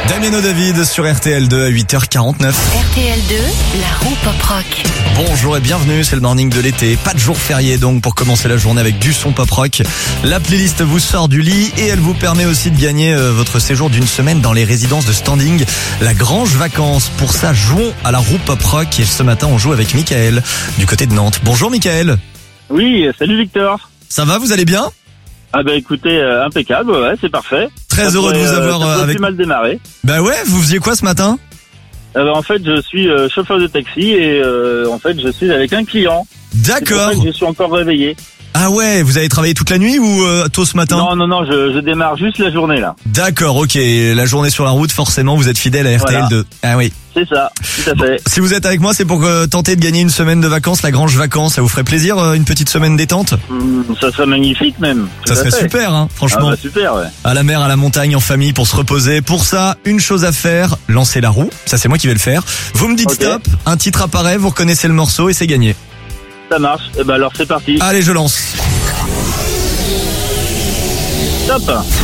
Damien David sur RTL2 à 8h49. RTL2, la roue pop rock. Bonjour et bienvenue, c'est le morning de l'été. Pas de jour férié donc pour commencer la journée avec du son pop rock. La playlist vous sort du lit et elle vous permet aussi de gagner votre séjour d'une semaine dans les résidences de standing La Grange Vacances. Pour ça, jouons à la roue pop rock et ce matin on joue avec Michael du côté de Nantes. Bonjour Michael. Oui, salut Victor. Ça va, vous allez bien ? Ah bah écoutez, impeccable, ouais, c'est parfait. Très heureux de vous avoir avec... plus mal démarré. Bah ouais, vous faisiez quoi ce matin ? En fait, je suis chauffeur de taxi et en fait, je suis avec un client. D'accord. C'est pour ça que je suis encore réveillé. Ah ouais, vous avez travaillé toute la nuit ou tôt ce matin ? Non, je démarre juste la journée là. D'accord, ok. La journée sur la route, forcément, vous êtes fidèle à RTL2. Voilà. Ah oui. C'est ça, tout à fait. Si vous êtes avec moi, c'est pour tenter de gagner une semaine de vacances, La Grange Vacances. Ça vous ferait plaisir, une petite semaine détente ? Ça serait magnifique même. Ça serait super, hein, franchement. Ah bah super, ouais. À la mer, à la montagne, en famille, pour se reposer. Pour ça, une chose à faire, lancer la roue. Ça, c'est moi qui vais le faire. Vous me dites Ok. stop, un titre apparaît, vous reconnaissez le morceau et c'est gagné. Ça marche. Et ben alors c'est parti. Allez, je lance. Stop.